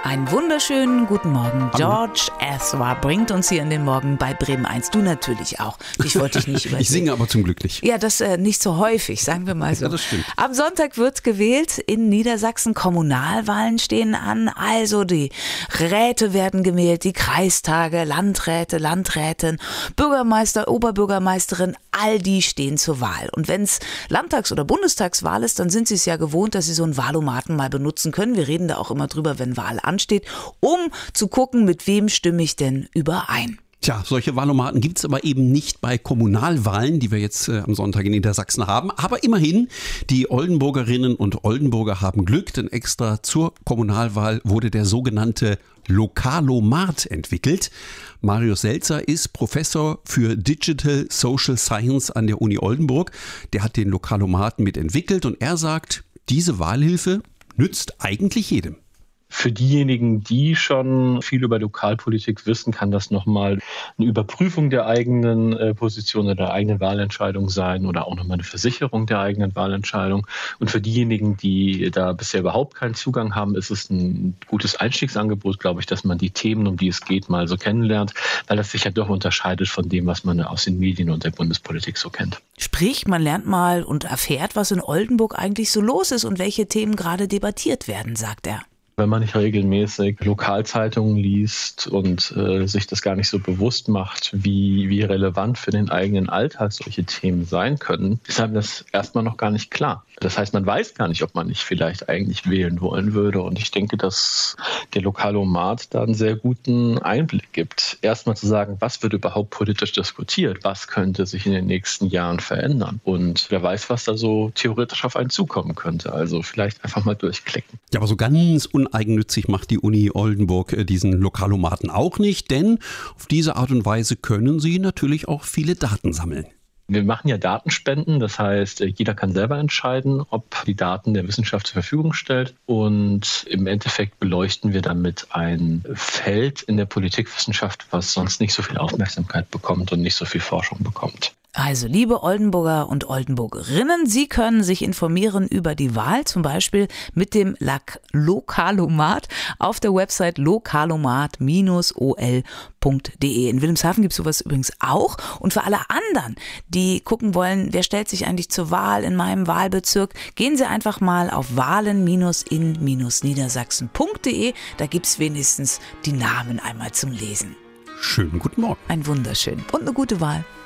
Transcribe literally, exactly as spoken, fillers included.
Einen wunderschönen guten Morgen. George Ezra bringt uns hier in den Morgen bei Bremen eins. Du natürlich auch. Ich wollte dich nicht übersehen. Ich singe aber zum Glück nicht. Ja, das äh, nicht so häufig, sagen wir mal so. Ja, das stimmt. Am Sonntag wird gewählt in Niedersachsen. Kommunalwahlen stehen an. Also die Räte werden gewählt, die Kreistage, Landräte, Landrätin, Bürgermeister, Oberbürgermeisterin, all die stehen zur Wahl. Und wenn es Landtags- oder Bundestagswahl ist, dann sind sie es ja gewohnt, dass sie so einen Wahlomaten mal benutzen können. Wir reden da auch immer drüber, wenn Wahl ansteht, um zu gucken, mit wem stimme ich denn überein. Tja, solche Wahlomaten gibt es aber eben nicht bei Kommunalwahlen, die wir jetzt äh, am Sonntag in Niedersachsen haben. Aber immerhin, die Oldenburgerinnen und Oldenburger haben Glück, denn extra zur Kommunalwahl wurde der sogenannte Lokalomat entwickelt. Marius Selzer ist Professor für Digital Social Science an der Uni Oldenburg. Der hat den Lokalomaten mitentwickelt und er sagt, diese Wahlhilfe nützt eigentlich jedem. Für diejenigen, die schon viel über Lokalpolitik wissen, kann das nochmal eine Überprüfung der eigenen äh, Position oder der eigenen Wahlentscheidung sein oder auch nochmal eine Versicherung der eigenen Wahlentscheidung. Und für diejenigen, die da bisher überhaupt keinen Zugang haben, ist es ein gutes Einstiegsangebot, glaube ich, dass man die Themen, um die es geht, mal so kennenlernt, weil das sich ja doch unterscheidet von dem, was man aus den Medien und der Bundespolitik so kennt. Sprich, man lernt mal und erfährt, was in Oldenburg eigentlich so los ist und welche Themen gerade debattiert werden, sagt er. Wenn man nicht regelmäßig Lokalzeitungen liest und äh, sich das gar nicht so bewusst macht, wie, wie relevant für den eigenen Alltag solche Themen sein können, ist einem das erstmal noch gar nicht klar. Das heißt, man weiß gar nicht, ob man nicht vielleicht eigentlich wählen wollen würde. Und ich denke, dass der Lokalomat da einen sehr guten Einblick gibt. Erstmal zu sagen, was wird überhaupt politisch diskutiert? Was könnte sich in den nächsten Jahren verändern? Und wer weiß, was da so theoretisch auf einen zukommen könnte. Also vielleicht einfach mal durchklicken. Ja, aber so ganz uneigennützig macht die Uni Oldenburg diesen Lokalomaten auch nicht, denn auf diese Art und Weise können sie natürlich auch viele Daten sammeln. Wir machen ja Datenspenden, das heißt, jeder kann selber entscheiden, ob die Daten der Wissenschaft zur Verfügung stellt. Und im Endeffekt beleuchten wir damit ein Feld in der Politikwissenschaft, was sonst nicht so viel Aufmerksamkeit bekommt und nicht so viel Forschung bekommt. Also liebe Oldenburger und Oldenburgerinnen, Sie können sich informieren über die Wahl, zum Beispiel mit dem Lokalomat auf der Website lokalomat Bindestrich o l punkt d e. In Wilhelmshaven gibt es sowas übrigens auch. Und für alle anderen, die gucken wollen, wer stellt sich eigentlich zur Wahl in meinem Wahlbezirk, gehen Sie einfach mal auf wahlen in niedersachsen punkt d e. Da gibt es wenigstens die Namen einmal zum Lesen. Schönen guten Morgen. Ein wunderschön und eine gute Wahl.